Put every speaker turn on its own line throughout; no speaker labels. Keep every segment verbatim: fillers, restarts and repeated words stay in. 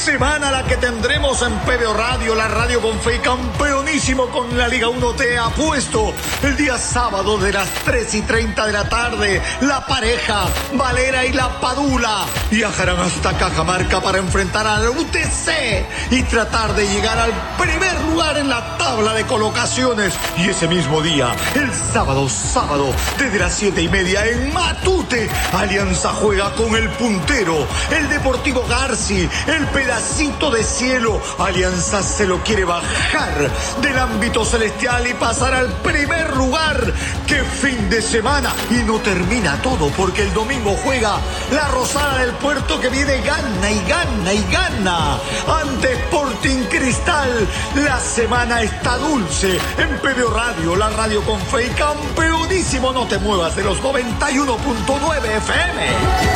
Semana la que tendremos en P B O Radio, la radio con fe, campeonísimo con la Liga uno. Te apuesto el día sábado de las tres y treinta de la tarde. La pareja Valera y la Padula viajarán hasta Cajamarca para enfrentar al U T C y tratar de llegar al primer lugar en la tabla de colocaciones. Y ese mismo día, el sábado, sábado, desde las siete y media en Matute, Alianza juega con el puntero, el Deportivo Garci, el pedacito de cielo. Alianza se lo quiere bajar del ámbito celestial y pasar al primer lugar. ¡Qué fin de semana! Y no termina todo, porque el domingo juega la Rosada del Puerto, que viene gana y gana y gana ante Sporting Cristal. La semana está dulce en P B O Radio, la radio con fe y campeonísimo. No te muevas de los noventa y uno punto nueve F M.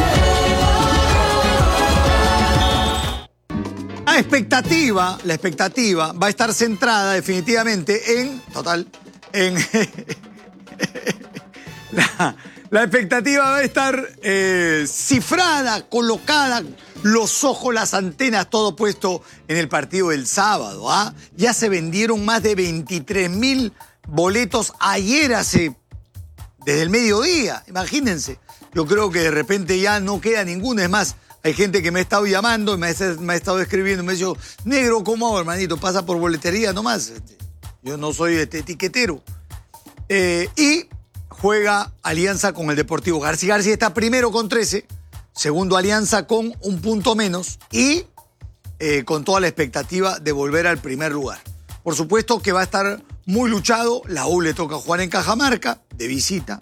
La expectativa, la expectativa va a estar centrada definitivamente en, total, en... la, la expectativa va a estar eh, cifrada, colocada, los ojos, las antenas, todo puesto en el partido del sábado. ¿ah? Ya se vendieron más de veintitrés mil boletos ayer, hace, desde el mediodía, imagínense. Yo creo que de repente ya no queda ninguno, es más... Hay gente que me ha estado llamando, me ha, me ha estado escribiendo, me ha dicho, negro, ¿cómo hago, hermanito? Pasa por boletería nomás. Yo no soy este, etiquetero. Eh, y juega Alianza con el Deportivo Garci. Garci está primero con trece, segundo Alianza con un punto menos y eh, con toda la expectativa de volver al primer lugar. Por supuesto que va a estar muy luchado. La U le toca jugar en Cajamarca, de visita.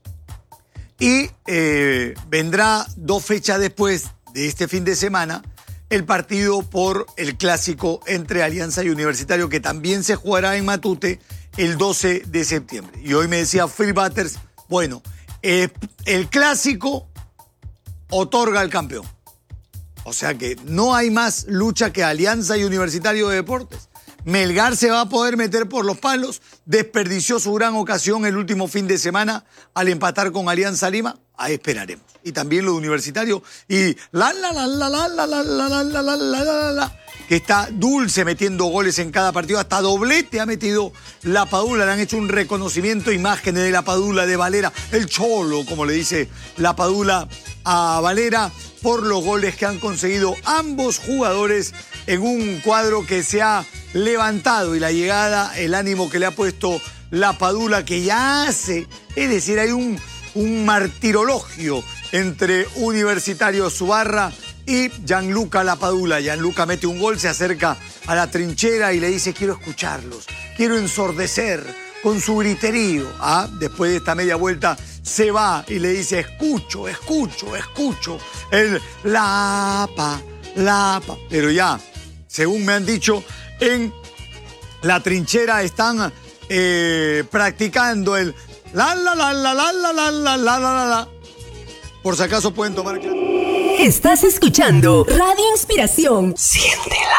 Y eh, vendrá dos fechas después de este fin de semana, el partido por el clásico entre Alianza y Universitario, que también se jugará en Matute el doce de septiembre. Y hoy me decía Phil Butters, bueno, eh, el clásico otorga al campeón. O sea que no hay más lucha que Alianza y Universitario de Deportes. Melgar se va a poder meter por los palos, desperdició su gran ocasión el último fin de semana al empatar con Alianza Lima. Ahí esperaremos. Y también lo de Universitario y la la la la la la la la la la la la la la que está dulce metiendo goles en cada partido, hasta doblete ha metido la Padula, le han hecho un reconocimiento, imágenes de la Padula, de Valera, el Cholo, como le dice la Padula a Valera, por los goles que han conseguido ambos jugadores en un cuadro que se ha levantado y la llegada, el ánimo que le ha puesto la Padula, que ya hace, es decir, hay un, un martirologio entre Universitario Subarra y Gianluca Lapadula. Gianluca mete un gol, se acerca a la trinchera y le dice, quiero escucharlos, quiero ensordecer con su griterío. ¿Ah? Después de esta media vuelta se va y le dice, escucho, escucho, escucho, el Lapa, Lapa. Pero ya, según me han dicho, en la trinchera están eh, practicando el la la la la la la la la la la la. Por si acaso pueden tomar.
Estás escuchando Radio Inspiración.
Siéntela.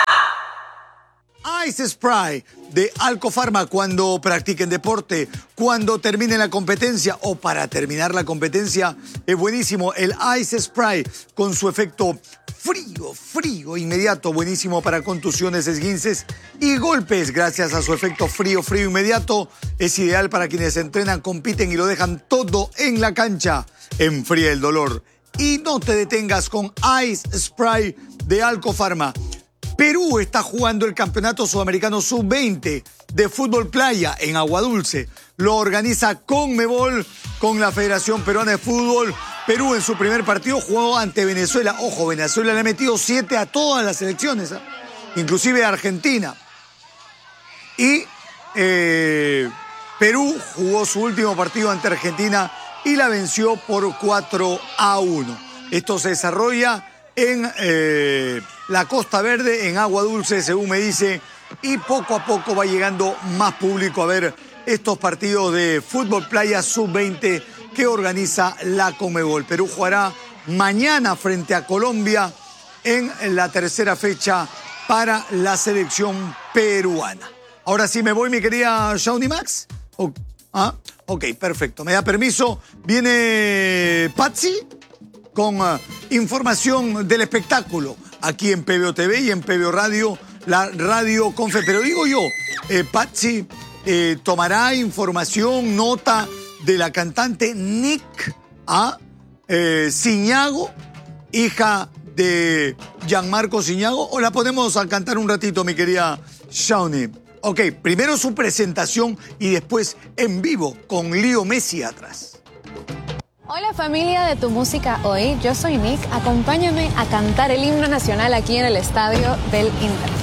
Ice Spray de Alcofarma, cuando practiquen deporte, cuando terminen la competencia o para terminar la competencia, es buenísimo el Ice Spray con su efecto frío, frío, inmediato, buenísimo para contusiones, esguinces y golpes. Gracias a su efecto frío, frío, inmediato, es ideal para quienes entrenan, compiten y lo dejan todo en la cancha. Enfría el dolor y no te detengas con Ice Spray de Alcofarma. Perú está jugando el Campeonato Sudamericano sub veinte de fútbol playa en Agua Dulce. Lo organiza Conmebol con la Federación Peruana de Fútbol. Perú en su primer partido jugó ante Venezuela. Ojo, Venezuela le ha metido siete a todas las selecciones, ¿eh? Inclusive a Argentina. Y eh, Perú jugó su último partido ante Argentina y la venció por cuatro a uno. Esto se desarrolla en eh, la Costa Verde, en Agua Dulce, según me dice, y poco a poco va llegando más público a ver estos partidos de fútbol playa sub veinte que organiza la Conmebol. Perú jugará mañana frente a Colombia en la tercera fecha para la selección peruana. Ahora sí me voy, mi querida Shawnee Max. Oh, ¿ah? Ok, perfecto. ¿Me da permiso? ¿Viene Patsy? con uh, información del espectáculo aquí en P B O T V y en P B O Radio, la radio con fe. Pero digo yo, eh, Patsy eh, tomará información, nota de la cantante Nick a eh, Ciñago, hija de Gianmarco Ciñago, o la podemos a cantar un ratito, mi querida Shawnee. Ok, primero su presentación y después en vivo con Leo Messi atrás.
Hola familia de Tu Música Hoy, yo soy Nick, acompáñame a cantar el himno nacional aquí en el Estadio del Inter.